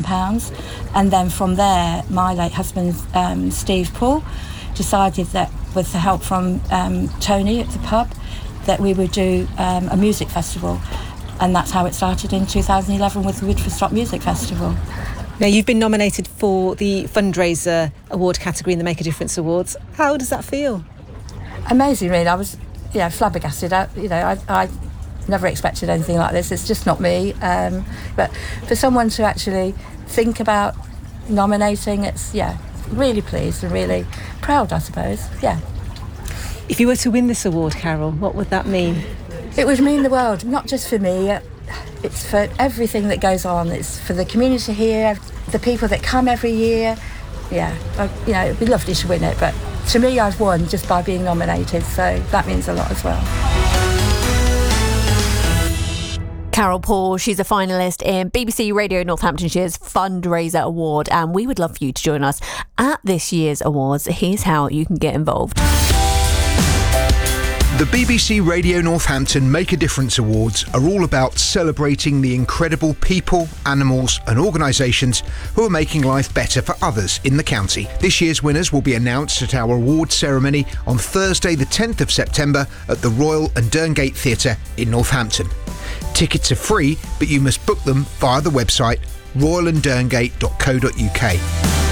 £1,000. And then from there, my late husband, Steve Paul, decided that with the help from Tony at the pub, that we would do a music festival. And that's how it started in 2011 with the Woodstock Music Festival. Now, you've been nominated for the Fundraiser Award category in the Make a Difference Awards. How does that feel? Amazing, really. I was, flabbergasted. I never expected anything like this. It's just not me. But for someone to actually think about nominating, it's, really pleased and really proud, I suppose. Yeah. If you were to win this award, Carol, what would that mean? It would mean the world, not just for me. It's for everything that goes on. It's for the community here, the people that come every year. Yeah, it'd be lovely to win it, but to me, I've won just by being nominated, so that means a lot as well. Carol Paul, she's a finalist in BBC Radio Northamptonshire's Fundraiser Award, and we would love for you to join us at this year's awards. Here's how you can get involved. The BBC Radio Northampton Make a Difference Awards are all about celebrating the incredible people, animals and organisations who are making life better for others in the county. This year's winners will be announced at our awards ceremony on Thursday the 10th of September at the Royal and Derngate Theatre in Northampton. Tickets are free, but you must book them via the website royalanddurngate.co.uk.